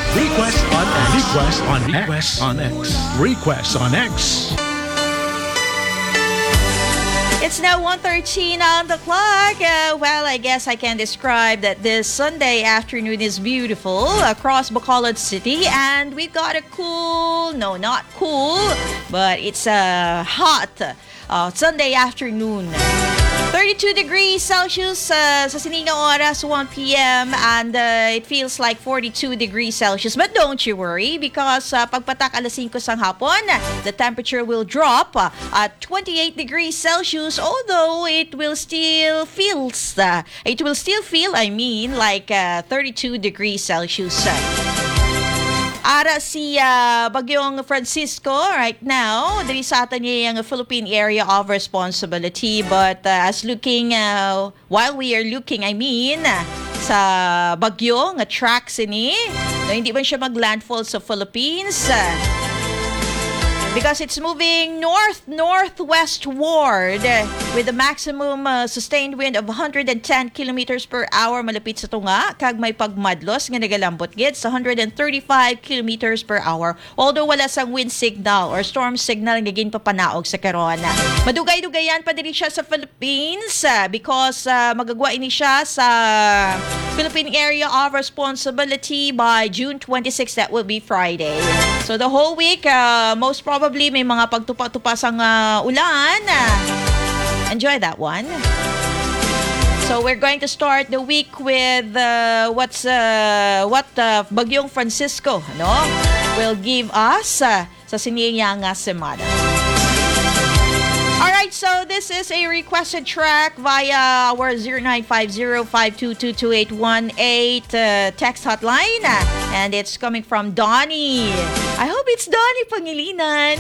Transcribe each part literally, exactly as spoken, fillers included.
Request on X. Request on Request on X. Request on X. It's now one thirteen on the clock. Uh, well, I guess I can describe that this Sunday afternoon is beautiful across Bacolod City. And we've got a cool, no, not cool, but it's a hot uh, Sunday afternoon. thirty-two degrees Celsius uh, sa siningang oras, one p.m. and uh, it feels like forty-two degrees Celsius. But don't you worry because uh, pagpatak alas singko sang hapon, the temperature will drop uh, at twenty-eight degrees Celsius, although it will still feels uh, it will still feel I mean like uh, thirty-two degrees Celsius. Ara si uh, Bagyong Francisco right now, diri sa atin niya yung Philippine Area of Responsibility. But uh, as looking, uh, while we are looking, I mean, uh, sa Bagyo, nga track sini, no, hindi man siya mag-landfall sa Philippines. Uh, because it's moving north-northwestward with a maximum uh, sustained wind of one hundred ten kilometers per hour malapit sa tunga, kag may pagmadlos nga nagalambot gid sa one hundred thirty-five kilometers per hour, although wala sang wind signal or storm signal nga gin papanaog sa karon. Madugay-dugayan pa diri siya sa Philippines uh, because uh, magagwa ini siya sa Philippine Area of Responsibility by June twenty-sixth. That will be Friday. So the whole week, uh, most probably Probably may mga pagtupa-tupa sang uh, ulan. Enjoy that one. So we're going to start the week with uh, what's uh, what uh, Bagyong Francisco, no, will give us uh, sa siniyang semana. Alright, so this is a requested track via our zero nine five zero five two two two eight one eight uh, text hotline. And it's coming from Donnie. I hope it's Donnie Pangilinan.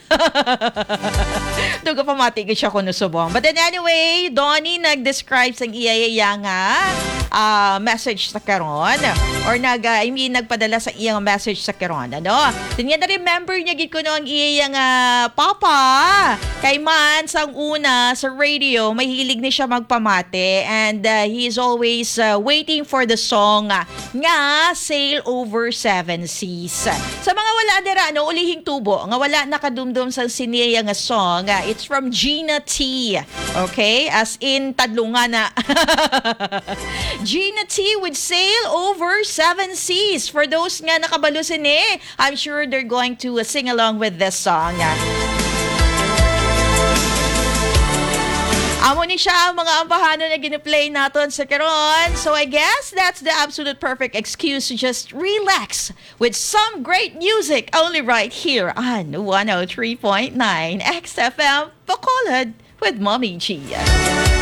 Doon ka pamatigil siya kung nusubong. But then anyway, Donnie nag-describe sang iya nga uh, message sa karon. Or nag, uh, I mean, nagpadala sa iyang message sa karon. Ano? Tinya na remember niya gid ko no ang iya nga papa. Kay man sang una sa radio, may hilig ni siya magpamate. And uh, he is always uh, waiting for the song uh, nga Sail Over Seven Seas. Sa mga wala dira no ulihing tubo nga wala nakadumdum sa sineya nga song, uh, it's from Gina T. Okay? As in tadlungan na. Gina T would Sail Over Seven Seas. For those nga nakabalo sini, I'm sure they're going to uh, sing along with this song. Amo ni siya ang mga ambahano na giniplay natin sa karon. So I guess that's the absolute perfect excuse to just relax with some great music only right here on one oh three point nine X F M Bacolod with Mommy G.